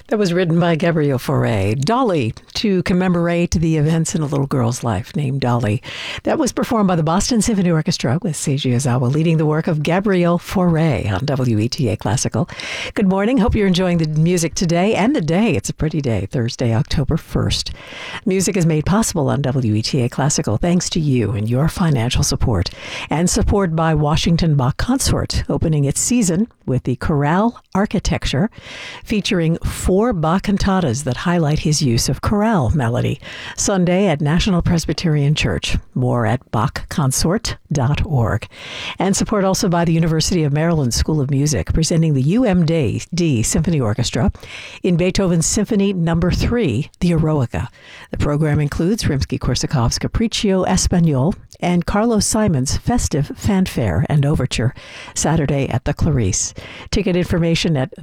That was written by Gabriel Fauré. Dolly, to commemorate the events in a little girl's life named Dolly. That was performed by the Boston Symphony Orchestra with Seiji Ozawa leading the work of Gabriel Fauré on WETA Classical. Good morning. Hope you're enjoying the music today and the day. It's a pretty day, Thursday, October 1st. Music is made possible on WETA Classical thanks to you and your financial support. And support by Washington Bach Consort, opening its season with the chorale architecture featuring 4 Bach cantatas that highlight his use of chorale melody. Sunday at National Presbyterian Church. More at bachconsort.org. And support also by the University of Maryland School of Music, presenting the UMD Symphony Orchestra in Beethoven's Symphony No. 3, the Eroica. The program includes Rimsky-Korsakov's Capriccio Espagnol and Carlos Simon's Festive Fanfare and Overture, Saturday at the Clarice. Ticket information at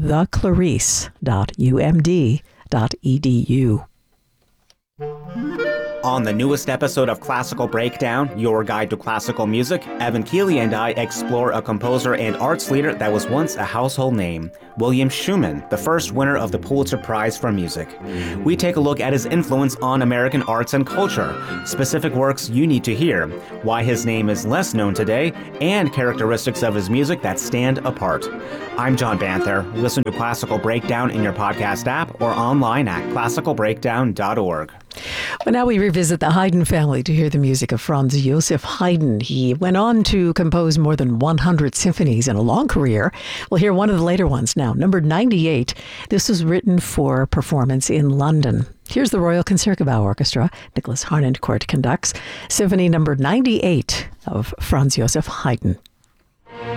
theclarice.umd.edu. On the newest episode of Classical Breakdown, your guide to classical music, Evan Keeley and I explore a composer and arts leader that was once a household name, William Schumann, the first winner of the Pulitzer Prize for Music. We take a look at his influence on American arts and culture, specific works you need to hear, why his name is less known today, and characteristics of his music that stand apart. I'm John Banther. Listen to Classical Breakdown in your podcast app or online at classicalbreakdown.org. Well, now we revisit the Haydn family to hear the music of Franz Joseph Haydn. He went on to compose more than 100 symphonies in a long career. We'll hear one of the later ones now, number 98. This was written for performance in London. Here's the Royal Concertgebouw Orchestra. Nicholas Harnoncourt conducts Symphony number 98 of Franz Joseph Haydn.